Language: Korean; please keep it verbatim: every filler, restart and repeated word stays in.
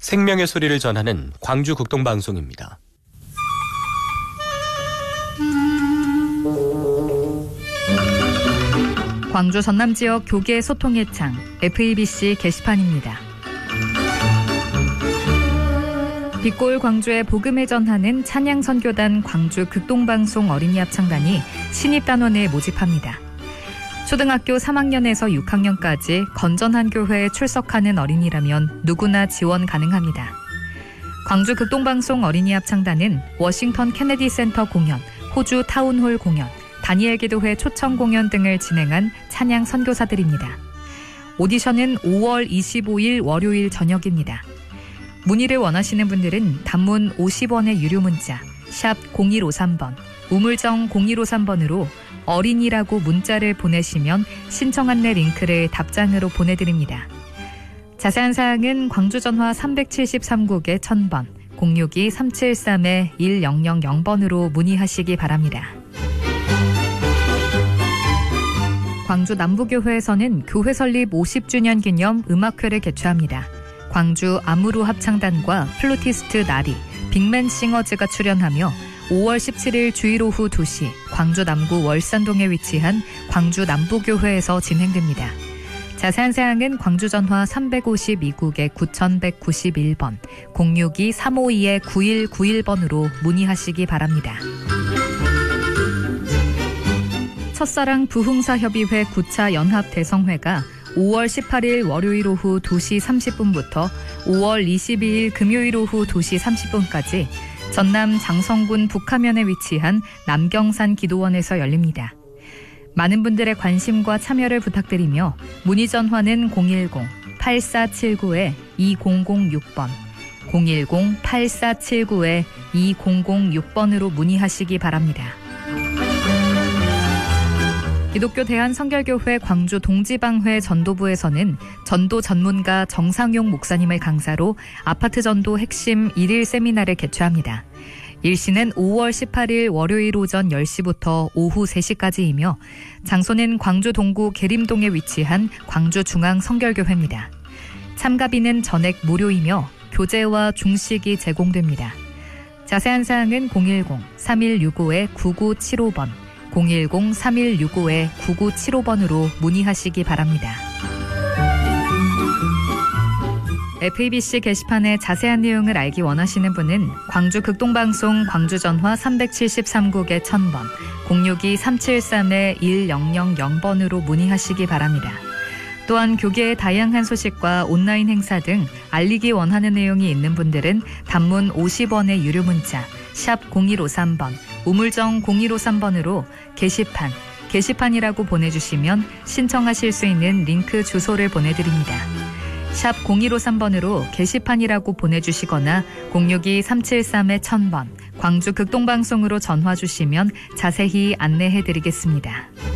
생명의 소리를 전하는 광주 극동방송입니다. 광주 전남 지역 교계 소통의 창 에프이비씨 게시판입니다. 빛골 광주의 복음을 전하는 찬양 선교단 광주 극동방송 어린이 합창단이 신입 단원을 모집합니다. 초등학교 삼 학년에서 육 학년까지 건전한 교회에 출석하는 어린이라면 누구나 지원 가능합니다. 광주 극동방송 어린이 합창단은 워싱턴 케네디 센터 공연, 호주 타운홀 공연, 다니엘 기도회 초청 공연 등을 진행한 찬양 선교사들입니다. 오디션은 오월 이십오일 월요일 저녁입니다. 문의를 원하시는 분들은 단문 오십 원의 유료 문자 샵 공일오삼 번, 우물정 공일오삼 번으로 어린이라고 문자를 보내시면 신청 안내 링크를 답장으로 보내드립니다. 자세한 사항은 광주전화 삼백칠십삼 국에 천 번, 공육이 삼칠삼 일공공공 번으로 문의하시기 바랍니다. 광주 남부교회에서는 교회 설립 오십 주년 기념 음악회를 개최합니다. 광주 아무루 합창단과 플루티스트 나리, 빅맨 싱어즈가 출연하며 오월 십칠일 주일 오후 두 시 광주 남구 월산동에 위치한 광주 남부교회에서 진행됩니다. 자세한 사항은 광주전화 삼백오십이 국에 구천백구십일 번, 공육이 삼오이 구일구일 번으로 문의하시기 바랍니다. 첫사랑 부흥사협의회 구 차 연합대성회가 오월 십팔일 월요일 오후 두 시 삼십 분부터 오월 이십이일 금요일 오후 두 시 삼십 분까지 전남 장성군 북하면에 위치한 남경산 기도원에서 열립니다. 많은 분들의 관심과 참여를 부탁드리며 문의 전화는 공일공 팔사칠구 이공공육 번, 공일공 팔사칠구 이공공육 번으로 문의하시기 바랍니다. 기독교 대한성결교회 광주 동지방회 전도부에서는 전도 전문가 정상용 목사님을 강사로 아파트 전도 핵심 일일 세미나를 개최합니다. 일시는 오월 십팔일 월요일 오전 열 시부터 오후 세 시까지이며 장소는 광주 동구 계림동에 위치한 광주중앙성결교회입니다. 참가비는 전액 무료이며 교재와 중식이 제공됩니다. 자세한 사항은 공일공 삼일육오 구구칠오 번, 공일공 삼일육오 구구칠오 번으로 문의하시기 바랍니다. 에프이비씨 게시판의 자세한 내용을 알기 원하시는 분은 광주 극동방송 광주전화 삼백칠십삼 국에 천 번, 공육이 삼칠삼 일공공공 번으로 문의하시기 바랍니다. 또한 교계의 다양한 소식과 온라인 행사 등 알리기 원하는 내용이 있는 분들은 단문 오십 원의 유료 문자 샵 공일오삼 번, 우물정 공일오삼 번으로 게시판, 게시판이라고 보내주시면 신청하실 수 있는 링크 주소를 보내드립니다. 샵 공일오삼 번으로 게시판이라고 보내주시거나 공육이 삼칠삼 천 번, 광주 극동방송으로 전화 주시면 자세히 안내해드리겠습니다.